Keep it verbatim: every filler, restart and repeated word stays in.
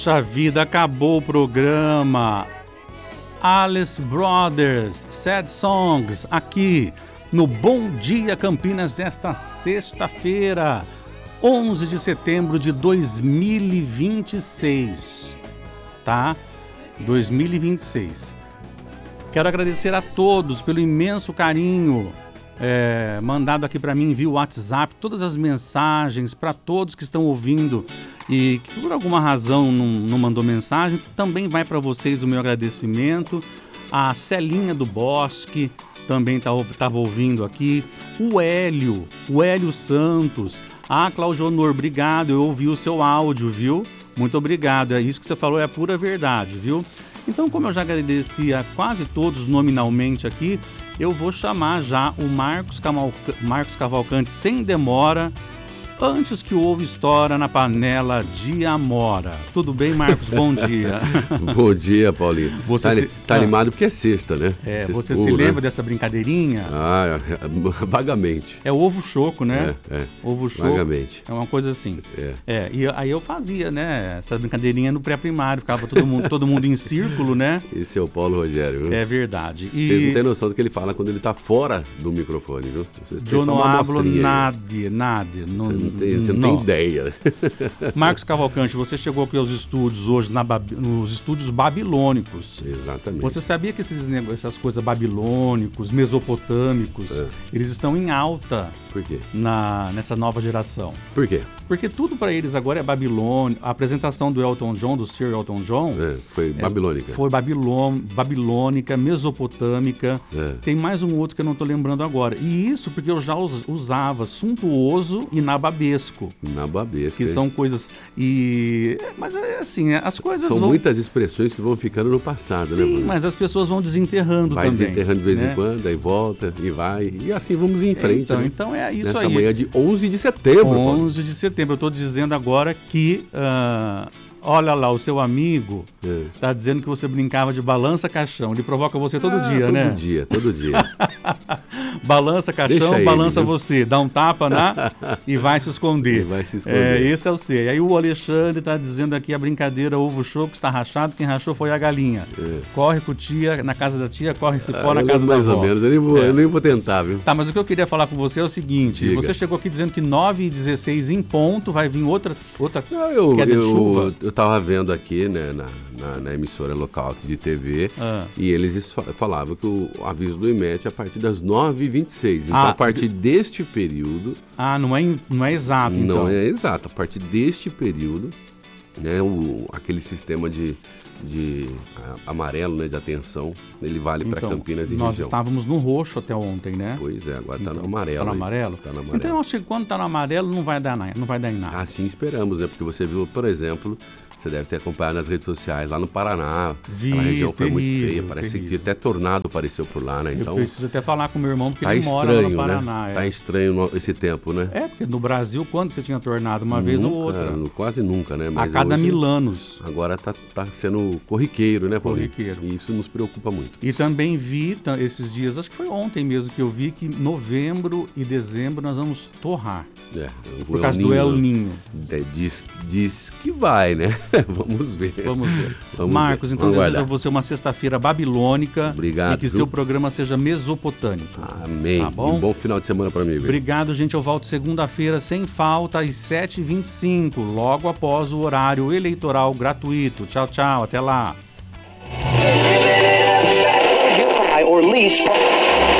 Poxa vida, acabou o programa. Alice Brothers, Sad Songs, aqui no Bom Dia Campinas desta sexta-feira, onze de setembro de dois mil e vinte e seis, tá? dois mil e vinte e seis. Quero agradecer a todos pelo imenso carinho é, mandado aqui para mim via WhatsApp, todas as mensagens para todos que estão ouvindo e que por alguma razão não, não mandou mensagem, também vai para vocês o meu agradecimento. A Celinha do Bosque também estava ouvindo aqui, o Hélio, o Hélio Santos, a Claudio Honor, obrigado, eu ouvi o seu áudio, viu? Muito obrigado, é isso que você falou, é a pura verdade, viu? Então, como eu já agradeci a quase todos nominalmente aqui, eu vou chamar já o Marcos, Camalca... Marcos Cavalcante sem demora, antes que o ovo estoura na panela de amora. Tudo bem, Marcos? Bom dia. Bom dia, Paulinho. Você tá, se... tá animado porque é sexta, né? É, Sextou, você se né? lembra dessa brincadeirinha? Ah, vagamente. É o ovo choco, né? É, é. Ovo choco. Vagamente. É uma coisa assim. É. É, e aí eu fazia, né? Essa brincadeirinha no pré-primário. Ficava todo mundo, todo mundo em círculo, né? Esse é o Paulo Rogério, viu? É verdade. E... Vocês não têm noção do que ele fala quando ele tá fora do microfone, viu? Vocês têm Eu só não uma hablo amostrinha aí. nada, nada. Não, Você não tem, você não não. tem ideia. Marcos Cavalcante, você chegou aqui aos estúdios hoje, na Babi... nos estúdios babilônicos. Exatamente. Você sabia que esses negócios, essas coisas babilônicos, mesopotâmicos, É. eles estão em alta Por quê? na, nessa nova geração? Por quê? Porque tudo para eles agora é babilônico. A apresentação do Elton John, do Sir Elton John, É, foi babilônica. foi babilô... babilônica, mesopotâmica. É. Tem mais um outro que eu não estou lembrando agora. E isso porque eu já us- usava suntuoso e nababesco. Na babesca. Que são coisas. E. Mas é assim, as coisas São vão. muitas expressões que vão ficando no passado, né, Sim, mano? mas as pessoas vão desenterrando Vai também. desenterrando de vez né? em quando, aí volta e vai. E assim vamos em frente, Então, né? então é isso Nesta aí. manhã de onze de setembro, Paulo. onze de setembro. Eu estou dizendo agora que. ah, olha lá, o seu amigo É. tá dizendo que você brincava de balança caixão. Ele provoca você todo Ah, dia, todo né? Todo dia, todo dia. Balança caixão, Deixa ele, balança viu? você, dá um tapa na e vai se esconder. E vai se esconder. É, esse é o C. E aí o Alexandre está dizendo aqui a brincadeira, ovo choco está rachado, quem rachou foi a galinha. É. Corre com tia, na casa da tia, corre cipó Ah, na eu casa lembro da mais avó. ou menos, eu nem vou, É. eu nem vou tentar, viu? Tá, mas o que eu queria falar com você é o seguinte, Diga. você chegou aqui dizendo que nove e dezesseis em ponto vai vir outra, outra Não, eu, queda de eu, chuva. eu tava vendo aqui, né, na, na, na emissora local aqui de T V, Ah. e eles fa- falavam que o aviso do IMET é a partir das nove e vinte e seis. Então, Ah, a partir deste período, Ah, não é, não é exato, então. não é exato, a partir deste período, né, o, aquele sistema de, de a- amarelo, né, de atenção, ele vale para Então, Campinas e nós região. estávamos no roxo até ontem, né? Pois é, agora tá Então, no amarelo. Tá no aí. amarelo? Tá no amarelo. Então eu acho que quando tá no amarelo não vai dar, na- não vai dar em nada. Assim esperamos, né? Porque você viu, por exemplo, você deve ter acompanhado nas redes sociais, lá no Paraná, Vi, aquela região foi muito terrível, feia, parece terrível. que até tornado apareceu por lá, né? Eu Então, preciso até falar com meu irmão, porque tá ele mora lá estranho, no Paraná. né? é. Tá estranho no- esse tempo, né? É, porque no Brasil, quando você tinha tornado? Uma vez ou Nunca, outra. Quase nunca, né? A Mas cada hoje, mil anos. agora tá, tá sendo corriqueiro, né, Paulinho? Corriqueiro. E isso nos preocupa muito. E também vi ta- esses dias, acho que foi ontem mesmo que eu vi que novembro e dezembro nós vamos torrar. É, o Por causa do El Ninho. é, diz, diz que vai, né? Vamos ver. Vamos ver. Vamos Marcos, ver. então Vamos desejo a aguardar. você uma sexta-feira babilônica. Obrigado, E que viu? seu programa seja mesopotâmico. Amém. Tá bom? E um bom final de semana para mim, viu? Obrigado, gente. Eu volto segunda-feira sem falta às sete e vinte e cinco, logo após o horário eleitoral gratuito. Tchau, tchau. Até lá. Or lease from